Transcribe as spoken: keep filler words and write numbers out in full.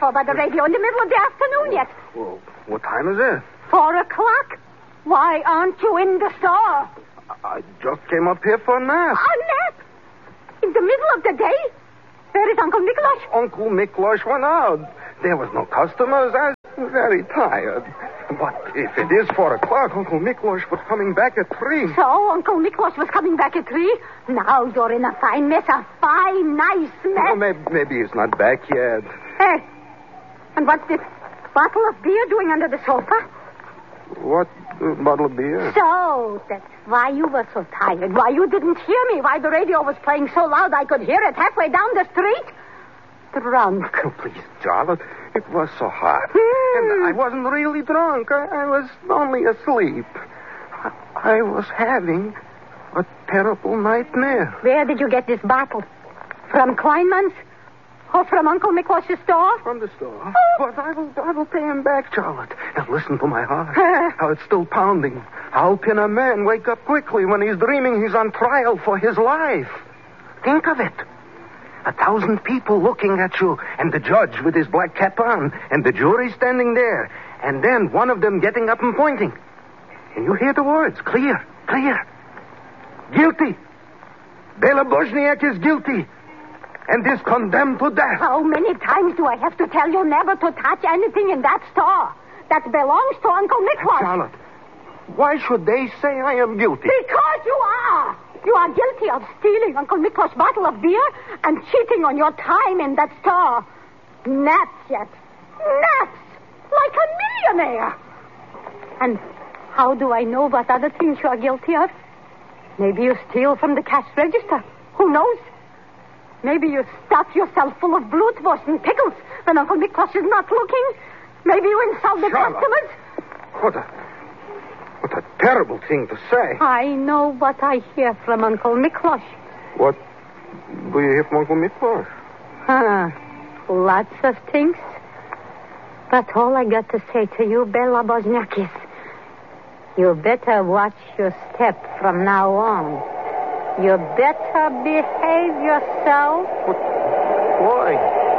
for by the radio in the middle of the afternoon yet. Well, what time is it? Four o'clock. Why aren't you in the store? I just came up here for a nap. A nap? In the middle of the day? Where is Uncle Miklos? Uncle Miklos went out. There was no customers. I was very tired. But if it is four o'clock, Uncle Miklos was coming back at three. So Uncle Miklos was coming back at three? Now you're in a fine mess, a fine, nice mess. Well, maybe, maybe he's not back yet. Hey, and what's this bottle of beer doing under the sofa? What uh, bottle of beer? So, that's why you were so tired. Why you didn't hear me. Why the radio was playing so loud I could hear it halfway down the street. Drunk. Oh, please, Charlotte. It was so hot. Hmm. And I wasn't really drunk. I, I was only asleep. I, I was having a terrible nightmare. Where did you get this bottle? From Kleinman's? Or from Uncle Miklos's store? From the store. Oh. But I will, I will pay him back, Charlotte. Now listen to my heart. How it's still pounding. How can a man wake up quickly when he's dreaming he's on trial for his life? Think of it. A thousand people looking at you, and the judge with his black cap on, and the jury standing there, and then one of them getting up and pointing. And you hear the words, clear, clear. Guilty. Bela Bozniak is guilty. And is condemned to death. How many times do I have to tell you never to touch anything in that store? That belongs to Uncle Miklos. Charlotte, why should they say I am guilty? Because you are. You are guilty of stealing Uncle Miklos' bottle of beer and cheating on your time in that store. Naps yet. Naps. Like a millionaire. And how do I know what other things you are guilty of? Maybe you steal from the cash register. Who knows? Maybe you stuff yourself full of blutwurst and pickles when Uncle Miklos is not looking. Maybe you insult the Charlotte. customers. What a... What a terrible thing to say. I know what I hear from Uncle Miklos. What do you hear from Uncle Miklos? Huh. Lots of things. But all I got to say to you, Bela Bozniak, is you better watch your step from now on. You better behave yourself. What? Why?